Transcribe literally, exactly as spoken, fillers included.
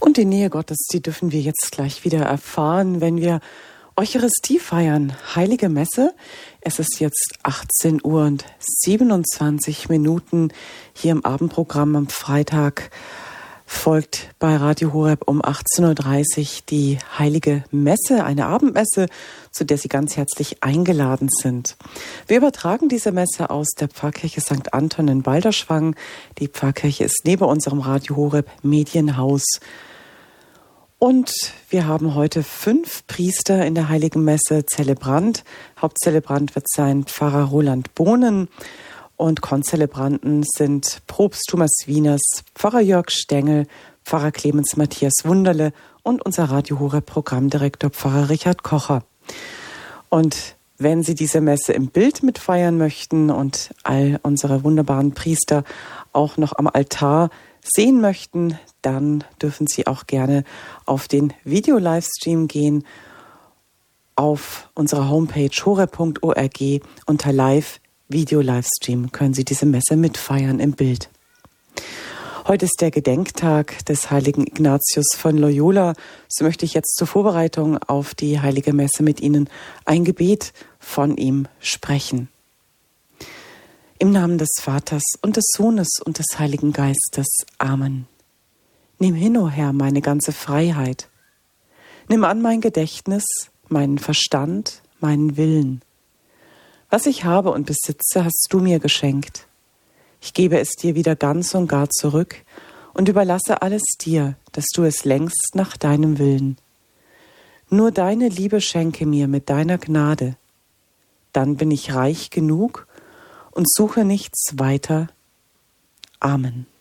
Und die Nähe Gottes, die dürfen wir jetzt gleich wieder erfahren, wenn wir Eucharistie feiern, Heilige Messe. Es ist jetzt achtzehn Uhr und siebenundzwanzig Minuten hier im Abendprogramm am Freitag. Folgt bei Radio Horeb um achtzehn Uhr dreißig die Heilige Messe, eine Abendmesse, zu der Sie ganz herzlich eingeladen sind. Wir übertragen diese Messe aus der Pfarrkirche Sankt Anton in Balderschwang. Die Pfarrkirche ist neben unserem Radio Horeb Medienhaus. Und wir haben heute fünf Priester in der Heiligen Messe, Zelebrant. Hauptzelebrant wird sein Pfarrer Roland Bohnen. Und Konzelebranten sind Propst Thomas Wieners, Pfarrer Jörg Stengel, Pfarrer Clemens Matthias Wunderle und unser Radio Horeb Programmdirektor Pfarrer Richard Kocher. Und wenn Sie diese Messe im Bild mitfeiern möchten und all unsere wunderbaren Priester auch noch am Altar sehen möchten, dann dürfen Sie auch gerne auf den Video-Livestream gehen auf unserer Homepage horeb punkt org unter Live Video-Livestream können Sie diese Messe mitfeiern im Bild. Heute ist der Gedenktag des heiligen Ignatius von Loyola. So möchte ich jetzt zur Vorbereitung auf die Heilige Messe mit Ihnen ein Gebet von ihm sprechen. Im Namen des Vaters und des Sohnes und des Heiligen Geistes. Amen. Nimm hin, o Herr, meine ganze Freiheit. Nimm an mein Gedächtnis, meinen Verstand, meinen Willen. Was ich habe und besitze, hast du mir geschenkt. Ich gebe es dir wieder ganz und gar zurück und überlasse alles dir, dass du es lenkst nach deinem Willen. Nur deine Liebe schenke mir mit deiner Gnade. Dann bin ich reich genug und suche nichts weiter. Amen.